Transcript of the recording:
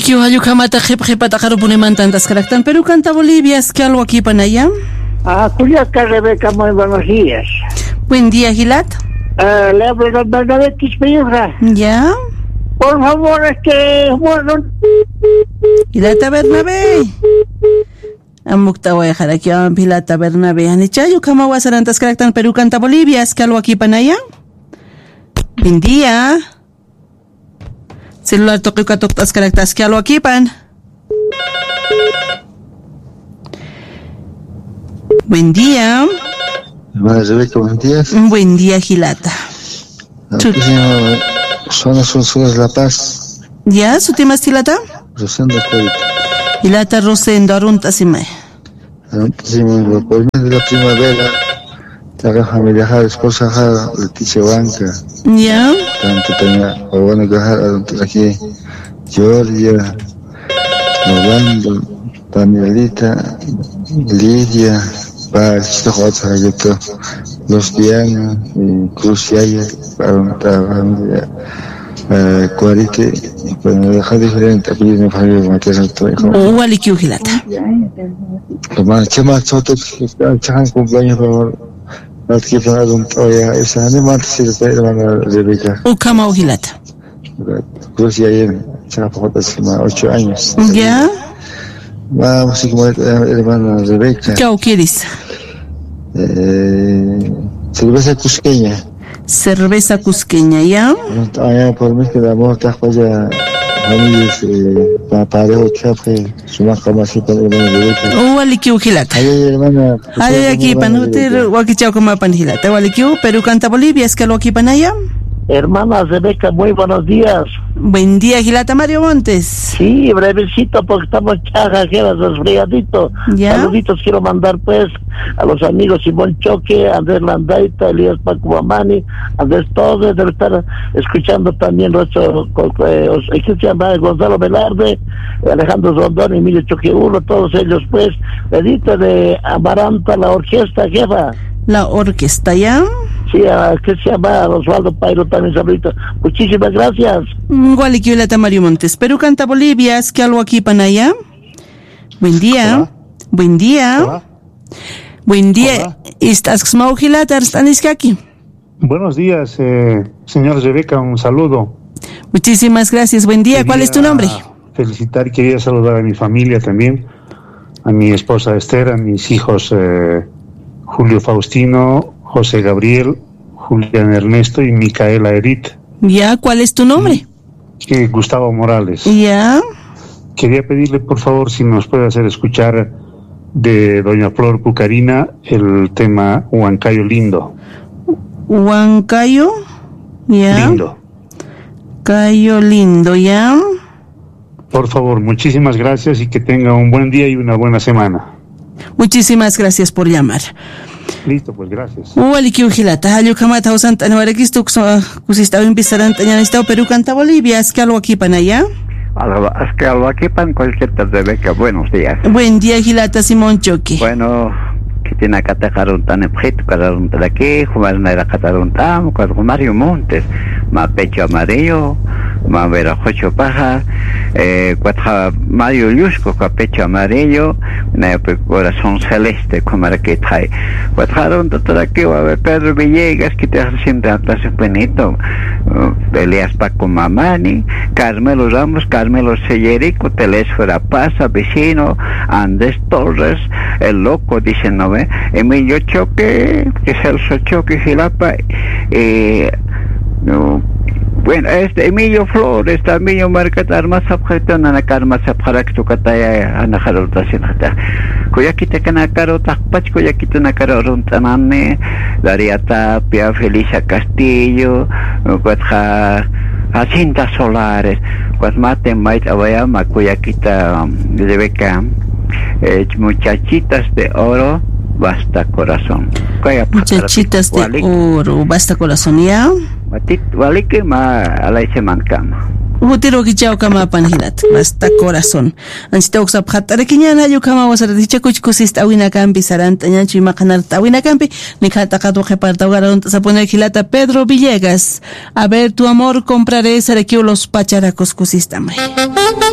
Walikiu ayukamata jepata carupuniman tantas caractan Perú canta Bolivia es que algo aquí panaya. Juliaca Rebeca, muy buenos días. Buen día, Gilat. Le hablo de Bernabé Quispeñura. Ya. Por favor, bueno. Gilata Bernabé. Amukta voy a dejar aquí a Gilata Bernabé. Anichayo kamawasarantas caractan Perú canta Bolivia es que algo aquí panaya. Buen día. Celular toque toctas caractas que algo aquí pan. Buen día. Hermana Rebeca, buenos días. Buen día, Gilata. Zona Sur La Paz. ¿Ya? ¿Su tema es Gilata? Rosendo Cuarita. Gilata Rosendo, Arunta Sime. Por mes de la primavera, la familia Jara, esposa Jara, Leticia Banca. ¿Ya? Tanto tenía, o bueno, que Jara, aquí, Georgia, Orlando, Danielita, Lidia, los Diana, Cruz Yaya, para una familia, Cuarite, para dejar diferente, aquí en la familia Matías Walikiu Gilata. Hermano, Chema Choto, Chajan cumpleaños, por favor. No te quiero poner un toya, esa animal, si te hermana Rebeca. Ukama Gilata. Cruz Yaya, Chajan Pojotas, 8 años. ¿Ya? Vamos, así como hermana Rebeca. ¿Qué quieres? Cerveza cusqueña. Cerveza cusqueña, ¿ya? Por mí que damos tajuaya familias parejo chafe, suma como así con hermana Rebeca. Walikiu Gilata. Hermana. Ay, aquí panuter, wakichao como pan Gilata. Walikiu, Perú canta Bolivia, es que lo aquí panaya. Hermana Rebeca, muy buenos días. Buen día, Gilata Mario Montes. Sí, brevecito porque estamos chajajeras, resfriaditos. ¿Ya? Saluditos quiero mandar pues a los amigos Simón Choque, Andrés Landaita, Elías Pacubamani, Andrés Torres, debe estar escuchando también nuestro, ¿qué se llama? Gonzalo Velarde, Alejandro Rondón, Emilio Choque Uno, todos ellos pues, edita de Amaranta, la orquesta, jefa. La orquesta, ¿ya? Sí, ¿qué se llama? Osvaldo Pairo también, saludito. Muchísimas gracias. Walikiu Gilata Mario Montes. Perú canta Bolivia, es que algo aquí panaya. Buen día. Hola. Buen día. Hola. Buen día. Hola. ¿Estás Gilata? ¿Estás aquí? Buenos días, señor Rebeca, un saludo. Muchísimas gracias. Buen día. ¿Cuál es tu nombre? Felicitar, quería saludar a mi familia también, a mi esposa Esther, a mis hijos Julio Faustino, José Gabriel, Julián Ernesto y Micaela Edith. ¿Ya? ¿Cuál es tu nombre? Gustavo Morales. ¿Ya? Quería pedirle, por favor, si nos puede hacer escuchar de doña Flor Pucarina el tema Huancayo Lindo. Huancayo, ¿ya? Lindo. Cayo Lindo, ¿ya? Por favor, muchísimas gracias y que tenga un buen día y una buena semana. Muchísimas gracias por llamar. Listo, pues gracias. Walikiu Gilata, Ayukamata Osanta Nuarequisto, Cusistado Impizaranta, Yanistao, Perú canta Bolivia, es que algo aquí panaya. Es que algo aquí pan cualquier Rebeca, buenos días. Buen día, Gilata Simón Choque. Bueno, que tiene que atacar un tan objeto, cada un de aquí, jugar en la cataruntam, con Mario Montes, más pecho amarillo, más verajocho paja, cuatro Mario Lusco, con pecho amarillo, corazón celeste, como era que trae. Cuatro un de aquí, va a ver Pedro Villegas, que te hace siempre atrás un penito, Elías Paco Mamani, Carmelo Ramos, Carmelo Sellerico, Telésfera Pasa, vecino, Andrés Torres, el loco, dicen, ¿no ve? Emilio Choque, Celso Choque, Gilapa, no, bueno, Emilio Flores, Emilio Marcat, Armas Abjetón, Anacarmas Abjarak, Tucataya, Anajarota Sinata. Coyaquita Canacarota, Pacho, Yaquita Nacarontanane, Daria Tapia, Felisa Castillo, Cuatja, Jacinta Solares, Cuatmate, Mait Abayama, Coyaquita Rebeca, muchachitas de oro. Basta corazón. Muchachitas de oro, basta corazón, ¿ya? Walike ma alay se mancama. Utiro kichao kama panhilat, basta corazón. Anchita uksap hatare kinyana yo kama wasara dicha kuchkusist awina campi saranta ñanchi makanar awina campi ni khata kato jeparta ugaron sa poner hilata Pedro Villegas. A ver tu amor compraré sarekiu los pacharacos kusistama.